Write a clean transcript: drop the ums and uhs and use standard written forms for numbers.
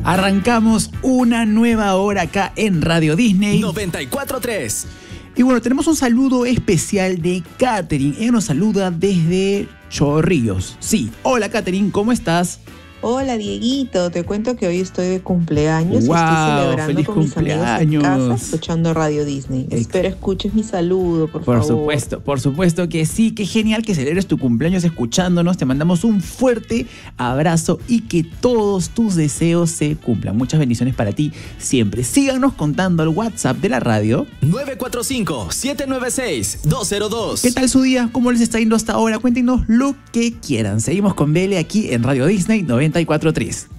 Arrancamos una nueva hora acá en Radio Disney 94.3. Y bueno, tenemos un saludo especial de Katherine. Ella nos saluda desde Chorrillos. Sí, hola Katherine, ¿cómo estás? Hola Dieguito, te cuento que hoy estoy de cumpleaños y estoy celebrando con mis amigos en casa escuchando Radio Disney. Espero escuches mi saludo, por favor. Por supuesto que sí, qué genial que celebres tu cumpleaños escuchándonos. Te mandamos un fuerte abrazo y que todos tus deseos se cumplan. Muchas bendiciones para ti siempre. Síganos contando al WhatsApp de la radio 945-796-202. ¿Qué tal su día? ¿Cómo les está yendo hasta ahora? Cuéntenos lo que quieran. Seguimos con Bele aquí en Radio Disney 94.3.